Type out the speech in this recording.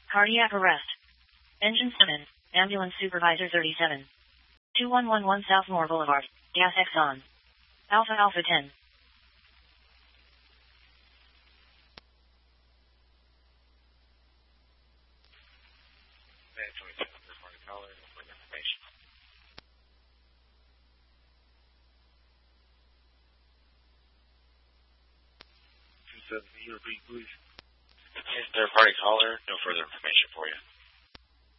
Cardiac arrest. Engine summon. Ambulance Supervisor 37. 2111 Southmore Boulevard. Gas X on. Alpha Alpha 10. Please. Third party caller, no further information for you.